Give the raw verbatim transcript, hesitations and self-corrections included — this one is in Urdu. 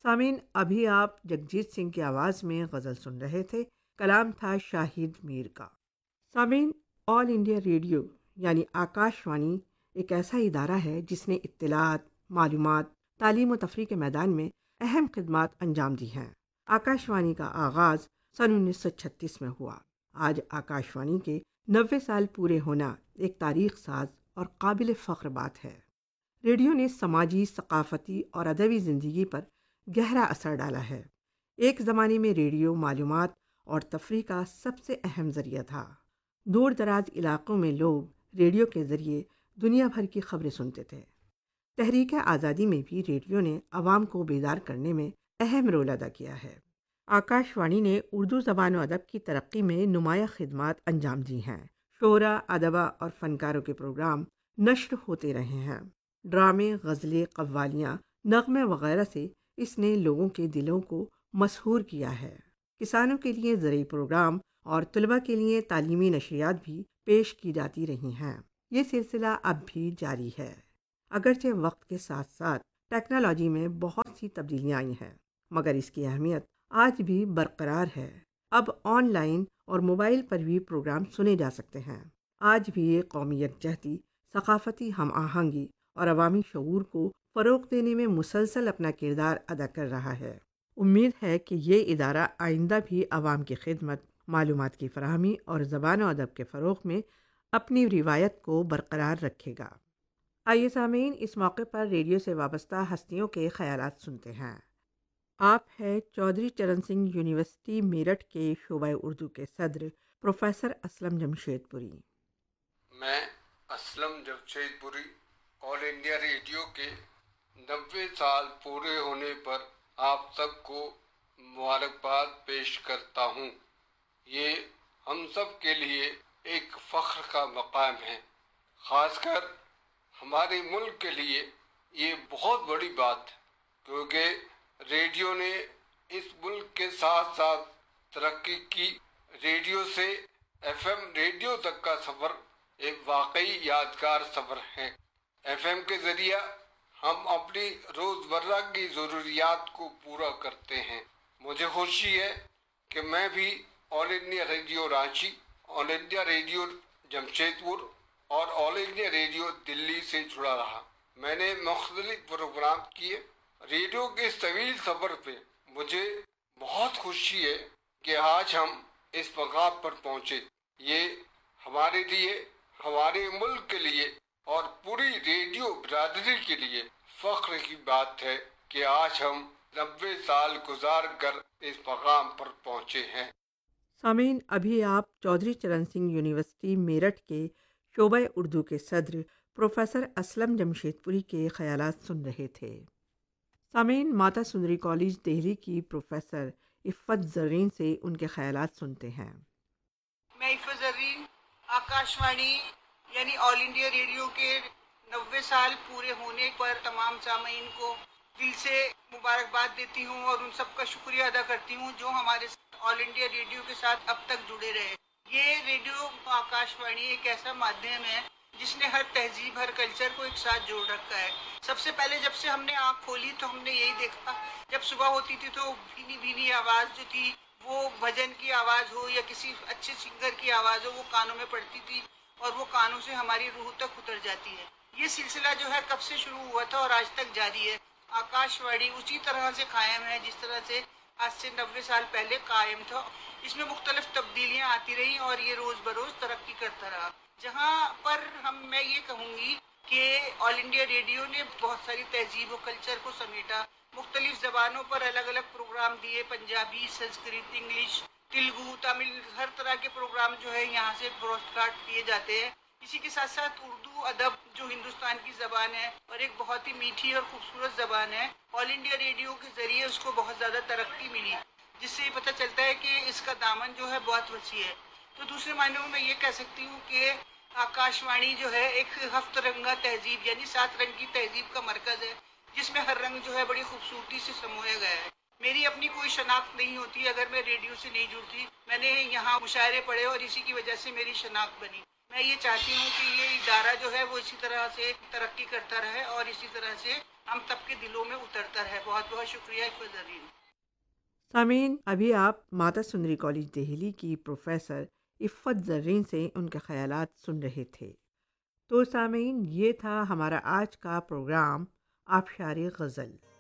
سامعین، ابھی آپ جگجیت سنگھ کی آواز میں غزل سن رہے تھے، کلام تھا شاہد میر کا۔ سامعین، آل انڈیا ریڈیو یعنی آکاش وانی ایک ایسا ادارہ ہے جس نے اطلاعات، معلومات، تعلیم و تفریح کے میدان میں اہم خدمات انجام دی ہیں۔ آکاش وانی کا آغاز سن انیس سو چھتیس میں ہوا۔ آج آکاش وانی کے نوے سال پورے ہونا ایک تاریخ ساز اور قابل فخر بات ہے۔ ریڈیو نے سماجی، ثقافتی اور ادبی زندگی پر گہرا اثر ڈالا ہے۔ ایک زمانے میں ریڈیو معلومات اور تفریح کا سب سے اہم ذریعہ تھا۔ دور دراز علاقوں میں لوگ ریڈیو کے ذریعے دنیا بھر کی خبریں سنتے تھے۔ تحریک آزادی میں بھی ریڈیو نے عوام کو بیدار کرنے میں اہم رول ادا کیا ہے۔ آکاش وانی نے اردو زبان و ادب کی ترقی میں نمایاں خدمات انجام دی ہیں۔ شعراء، ادبا اور فنکاروں کے پروگرام نشر ہوتے رہے ہیں۔ ڈرامے، غزلیں، قوالیاں، نغمے وغیرہ سے اس نے لوگوں کے دلوں کو مسحور کیا ہے۔ کسانوں کے لیے زرعی پروگرام اور طلباء کے لیے تعلیمی نشریات بھی پیش کی جاتی رہی ہیں۔ یہ سلسلہ اب بھی جاری ہے۔ اگرچہ وقت کے ساتھ ساتھ ٹیکنالوجی میں بہت سی تبدیلیاں آئی ہیں، مگر اس کی اہمیت آج بھی برقرار ہے۔ اب آن لائن اور موبائل پر بھی پروگرام سنے جا سکتے ہیں۔ آج بھی یہ قومی یکجہتی، ثقافتی ہم آہنگی اور عوامی شعور کو فروغ دینے میں مسلسل اپنا کردار ادا کر رہا ہے۔ امید ہے کہ یہ ادارہ آئندہ بھی عوام کی خدمت، معلومات کی فراہمی اور زبان و ادب کے فروغ میں اپنی روایت کو برقرار رکھے گا۔ آئیے سامعین، اس موقع پر ریڈیو سے وابستہ ہستیوں کے خیالات سنتے ہیں۔ آپ ہے چودھری چرن سنگھ یونیورسٹی میرٹھ کے شعبہ اردو کے صدر پروفیسر اسلم جمشید پوری۔ میں اسلم جمشید پوری آل انڈیا ریڈیو کے نوے سال پورے ہونے پر آپ سب کو مبارکباد پیش کرتا ہوں۔ یہ ہم سب کے لیے ایک فخر کا مقام ہے، خاص کر ہمارے ملک کے لیے یہ بہت بڑی بات ہے، کیونکہ ریڈیو نے اس ملک کے ساتھ ساتھ ترقی کی۔ ریڈیو سے ایف ایم ریڈیو تک کا سفر ایک واقعی یادگار سفر ہے۔ ایف ایم کے ذریعہ ہم اپنی روزمرہ کی ضروریات کو پورا کرتے ہیں۔ مجھے خوشی ہے کہ میں بھی آل انڈیا ریڈیو رانچی، آل انڈیا ریڈیو جمشید پور اور آل انڈیا ریڈیو دلی سے جڑا رہا۔ میں نے مختلف پروگرام کیے۔ ریڈیو کے اس طویل سفر پہ مجھے بہت خوشی ہے کہ آج ہم اس مقام پر پہنچے۔ یہ ہمارے لیے، ہمارے ملک کے لیے اور پوری ریڈیو برادری کے لیے فخر کی بات ہے کہ آج ہم نبے سال گزار کر اس مقام پر پہنچے ہیں۔ سامعین، ابھی آپ چودھری چرن سنگھ یونیورسٹی میرٹھ کے شعبہ اردو کے صدر پروفیسر اسلم جمشید پوری کے خیالات سن رہے تھے۔ سامعین، ماتا سندری کالج دہلی کی پروفیسر عفت زرین سے ان کے خیالات سنتے ہیں۔ میں عفت زرین آکاش وانی یعنی آل انڈیا ریڈیو کے نوے سال پورے ہونے پر تمام سامعین کو دل سے مبارکباد دیتی ہوں اور ان سب کا شکریہ ادا کرتی ہوں جو ہمارے آل انڈیا ریڈیو کے ساتھ اب تک جڑے رہے۔ یہ ریڈیو آکاش وانی ایک ایسا مادھیم ہے جس نے ہر تہذیب، ہر کلچر کو ایک ساتھ جوڑ رکھا ہے۔ سب سے پہلے جب سے ہم نے آنکھ کھولی تو ہم نے یہی دیکھا، جب صبح ہوتی تھی تو بھینی بھینی آواز جو تھی، وہ بھجن کی آواز ہو یا کسی اچھے سنگر کی آواز ہو، وہ کانوں میں پڑتی تھی اور وہ کانوں سے ہماری روح تک اتر جاتی ہے۔ یہ سلسلہ جو ہے کب سے شروع ہوا تھا اور آج تک جاری ہے۔ آکاش وانی اسی طرح سے قائم ہے جس طرح سے آج سے نوے سال پہلے قائم تھا۔ اس میں مختلف تبدیلیاں آتی رہی اور یہ روز بروز ترقی کرتا رہا۔ جہاں پر ہم میں یہ کہوں گی کہ آل انڈیا ریڈیو نے بہت ساری تہذیب و کلچر کو سمیٹا، مختلف زبانوں پر الگ الگ پروگرام دیے، پنجابی، سنسکرت، انگلش، تیلگو، تامل، ہر طرح کے پروگرام جو ہے یہاں سے براڈ کاسٹ کیے جاتے ہیں۔ اسی کے ساتھ ساتھ اردو ادب جو ہندوستان کی زبان ہے اور ایک بہت ہی میٹھی اور خوبصورت زبان ہے، آل انڈیا ریڈیو کے ذریعے اس کو بہت زیادہ ترقی ملی، جس سے یہ پتہ چلتا ہے کہ اس کا دامن جو ہے بہت وسیع ہے۔ تو دوسرے معنوں میں میں یہ کہہ سکتی ہوں کہ آکاش وانی جو ہے ایک ہفت رنگا تہذیب یعنی سات رنگ کی تہذیب کا مرکز ہے، جس میں ہر رنگ جو ہے بڑی خوبصورتی سے سمویا گیا ہے۔ میری اپنی کوئی شناخت نہیں ہوتی اگر میں ریڈیو سے نہیں جڑتی۔ میں نے یہاں مشاعرے پڑھے اور اسی کی وجہ سے میری شناخت بنی۔ میں یہ چاہتی ہوں کہ یہ ادارہ جو ہے وہ اسی طرح سے ترقی کرتا رہے اور اسی طرح سے ہم سب کے دلوں میں اترتا ہے. بہت بہت شکریہ حفظ زرین. سامعین، ابھی آپ ماتا سندری کالج دہلی کی پروفیسر عفت زرین سے ان کے خیالات سن رہے تھے. تو سامعین، یہ تھا ہمارا آج کا پروگرام آبشار غزل.